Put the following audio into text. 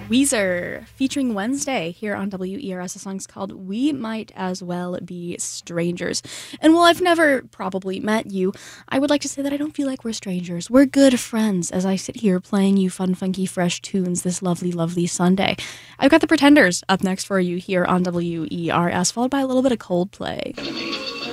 Weezer featuring Wednesday here on WERS. The song's called We Might As Well Be Strangers. And while I've never probably met you, I would like to say that I don't feel like we're strangers. We're good friends as I sit here playing you fun, funky, fresh tunes this lovely, lovely Sunday. I've got the Pretenders up next for you here on WERS, followed by a little bit of Coldplay.